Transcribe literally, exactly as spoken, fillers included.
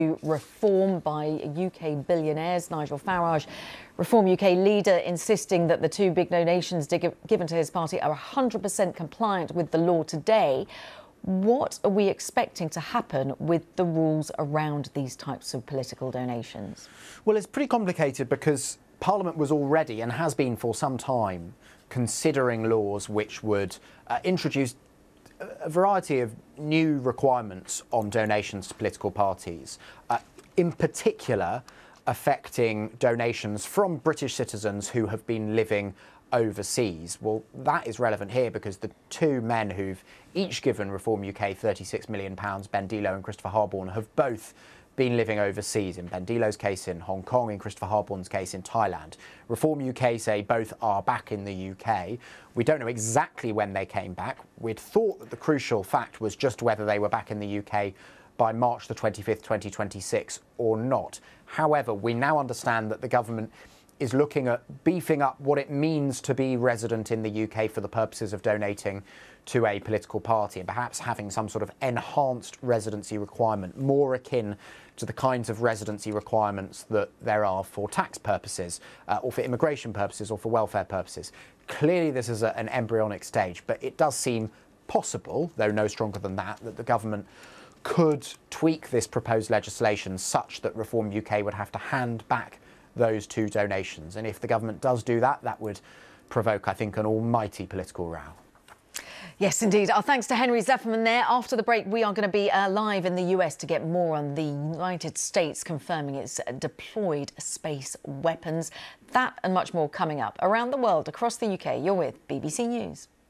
Reform by U K billionaires. Nigel Farage, Reform U K leader, insisting that the two big donations given to his party are one hundred percent compliant with the law today. What are we expecting to happen with the rules around these types of political donations? Well, it's pretty complicated because Parliament was already, and has been for some time, considering laws which would uh, introduce a variety of new requirements on donations to political parties, uh, in particular affecting donations from British citizens who have been living overseas. Well, that is relevant here because the two men who've each given Reform U K thirty-six million pounds, Ben Dillo and Christopher Harborne, have both been living overseas. In Ben Dillo's case in Hong Kong, in Christopher Harborne's case in Thailand. Reform U K say both are back in the U K. We don't know exactly when they came back. We'd thought that the crucial fact was just whether they were back in the U K by March the twenty-fifth, twenty twenty-six or not. However, we now understand that the government is looking at beefing up what it means to be resident in the U K for the purposes of donating to a political party, and perhaps having some sort of enhanced residency requirement, more akin to the kinds of residency requirements that there are for tax purposes, uh, or for immigration purposes, or for welfare purposes. Clearly this is a, an embryonic stage, but it does seem possible, though no stronger than that, that the government could tweak this proposed legislation such that Reform U K would have to hand back those two donations. And if the government does do that, that would provoke, I think, an almighty political row. Yes, indeed. Our thanks to Henry Zefferman there. After the break, we are going to be uh, live in the U S to get more on the United States confirming its uh, deployed space weapons. That and much more coming up. Around the world, across the U K, you're with B B C News.